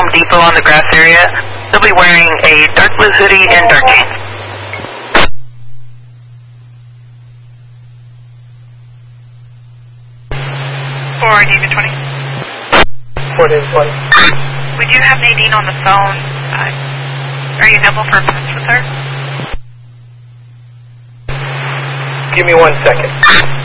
Home Depot on the grass area. He'll be wearing a dark blue hoodie and dark jeans. For David 20. For David 20. We do have Nadine on the phone. Are you available for a minute with her? Give me 1 second.